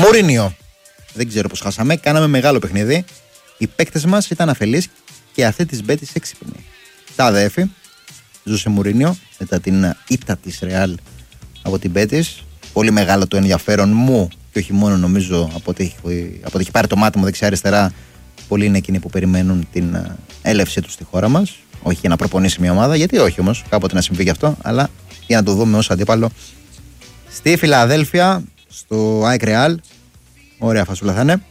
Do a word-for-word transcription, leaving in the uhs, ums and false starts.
Μουρίνιο. Δεν ξέρω πώς χάσαμε. Κάναμε μεγάλο παιχνίδι. Οι παίκτες μας ήταν αφελείς και αυτή της Μπέτης έξυπνη. Τα αδέφη. Ζούσε Μουρίνιο μετά την ήττα της Ρεάλ από την Μπέτης. Πολύ μεγάλο το ενδιαφέρον μου και όχι μόνο νομίζω από ότι έχει, από ότι έχει πάρει το μάτι μου δεξιά-αριστερά. Πολλοί είναι εκείνοι που περιμένουν την έλευσή του στη χώρα μας. Όχι για να προπονήσει μια ομάδα, γιατί όχι όμως, κάποτε να συμβεί γι' αυτό, αλλά για να το δούμε ως αντίπαλο στη Φιλαδέλφια, στο ΑΕΚ Ρεάλ. Ωραία φασούλα θα είναι.